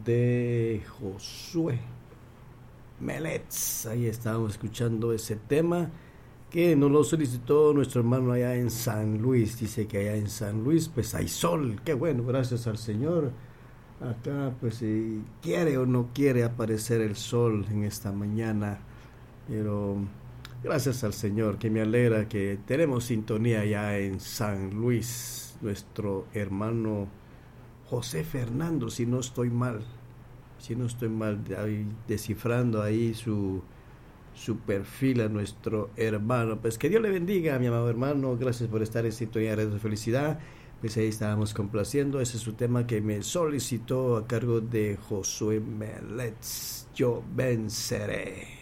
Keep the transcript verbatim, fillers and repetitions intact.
de Josué Meletz. Ahí estábamos escuchando ese tema que nos lo solicitó nuestro hermano allá en San Luis. Dice que allá en San Luis pues hay sol. Qué bueno, gracias al Señor. Acá pues si quiere o no quiere aparecer el sol en esta mañana, pero gracias al Señor, que me alegra que tenemos sintonía allá en San Luis. Nuestro hermano José Fernando, si no estoy mal, si no estoy mal, ahí, descifrando ahí su, su perfil a nuestro hermano. Pues que Dios le bendiga, mi amado hermano, gracias por estar en sintonía de Felicidad. Pues ahí estábamos complaciendo, ese es su tema que me solicitó a cargo de Josué Meletz, Yo Venceré.